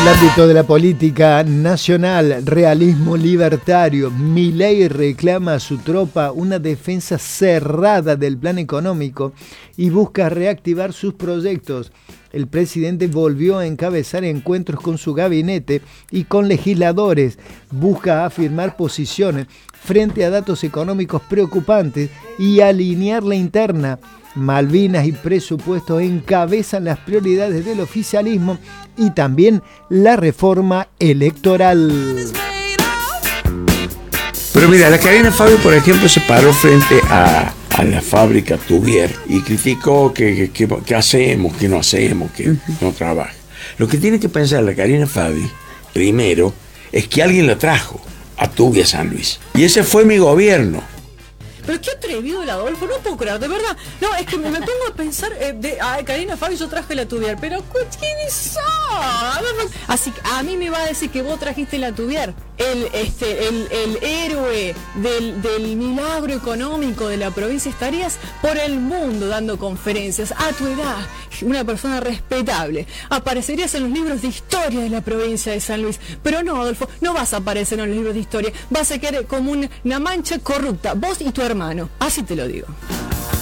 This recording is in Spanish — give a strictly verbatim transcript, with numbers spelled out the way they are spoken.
el ámbito de la política nacional, realismo libertario, Milei reclama a su tropa una defensa cerrada del plan económico y busca reactivar sus proyectos. El presidente volvió a encabezar encuentros con su gabinete y con legisladores. Busca afirmar posiciones frente a datos económicos preocupantes y alinear la interna. Malvinas y presupuestos encabezan las prioridades del oficialismo y también la reforma electoral. Pero mira, la Karina Fabio, por ejemplo, se paró frente a, a la fábrica Tuvier y criticó que, que, que, que hacemos, que no hacemos, que uh-huh. no trabaja. Lo que tiene que pensar la Karina Fabio, primero, es que alguien la trajo a Tubia San Luis. Y ese fue mi gobierno. Pero qué atrevido el Adolfo, no puedo creer, de verdad. No, es que me, me pongo a pensar, eh, de, a Karina Fabio yo traje la Tuvier, pero ¿quiénes son? Así que a mí me va a decir que vos trajiste la Tuvier, el, este, el, el héroe del, del milagro económico de la provincia. Estarías por el mundo dando conferencias a tu edad, una persona respetable. Aparecerías en los libros de historia de la provincia de San Luis. Pero no, Adolfo, no vas a aparecer en los libros de historia, vas a quedar como una mancha corrupta, vos y tu hermano, así te lo digo.